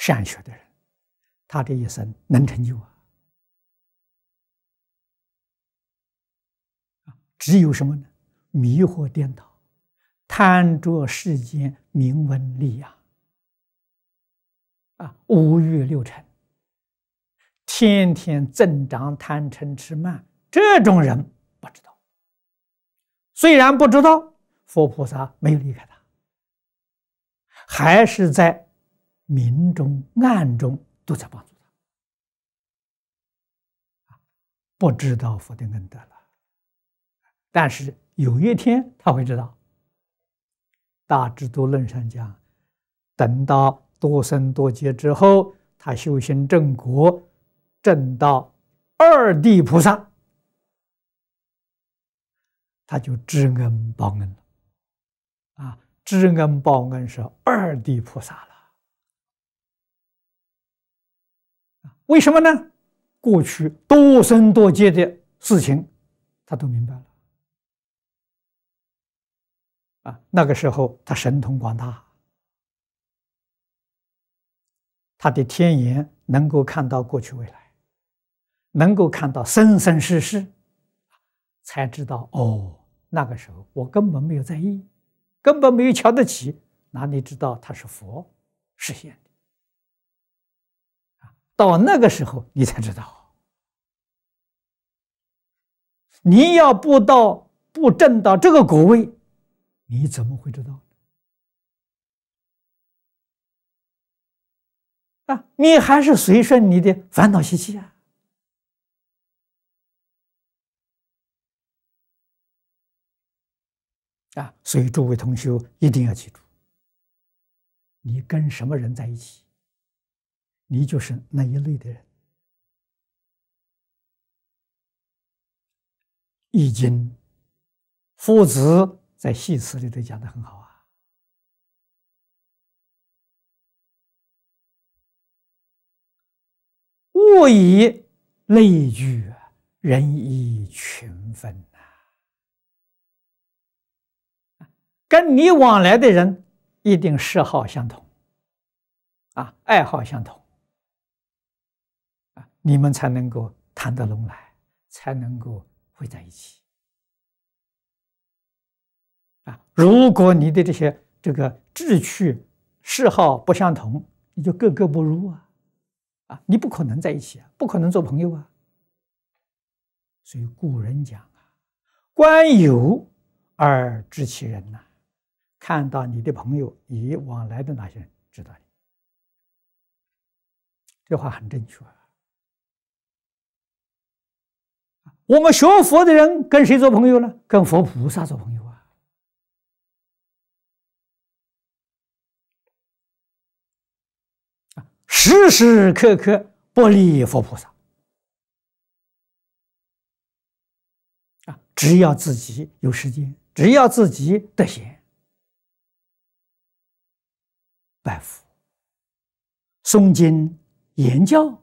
善学的人，他的一生能成就啊。只有什么呢？迷惑颠倒，贪着世间名闻利养，五欲六尘，天天增长贪嗔痴慢，这种人不知道。虽然不知道，佛菩萨没有离开他，还是在明中暗中都在帮助他。不知道佛的恩德了，但是有一天他会知道。大智度论上讲，等到多生多劫之后，他修行正果，证到二地菩萨，他就知恩报恩了。知恩报恩是二地菩萨了。为什么呢？过去多生多劫的事情，他都明白了。那个时候他神通广大，他的天眼能够看到过去未来，能够看到生生世世，才知道那个时候我根本没有在意，根本没有瞧得起，哪里知道他是佛实现的？到那个时候你才知道，你要不证到这个果位，你怎么会知道呢？你还是随顺你的烦恼习气所以诸位同学一定要记住，你跟什么人在一起，你就是那一类的人。易经夫子在系辞里头讲得很好物以类聚，人以群分跟你往来的人一定嗜好相同爱好相同你们才能够谈得拢来，才能够会在一起如果你的这个志趣嗜好不相同，你就格格不入你不可能在一起不可能做朋友所以古人讲观友而知其人看到你的朋友，你往来的那些人，知道你。这话很正确我们学佛的人跟谁做朋友呢？跟佛菩萨做朋友时时刻刻不离佛菩萨只要自己有时间，只要自己得闲，拜佛、诵经、言教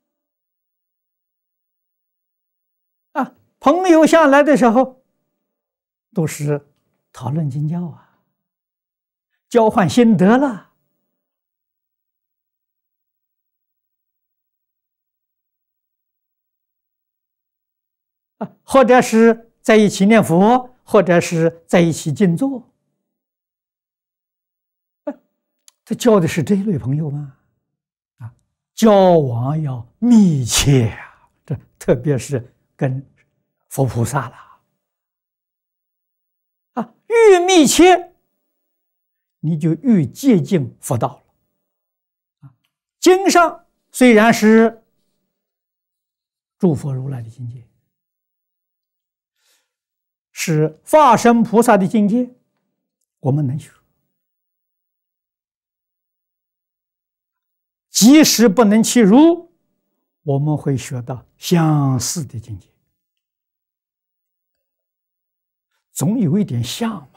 朋友下来的时候都是讨论经教交换心得了或者是在一起念佛，或者是在一起静坐他交的是这一类朋友吗？交往要密切这特别是跟佛菩萨了越密切，你就越接近佛道了经上虽然是诸佛如来的境界，是化身菩萨的境界，我们能学。即使不能其如，我们会学到相似的境界，总有一点像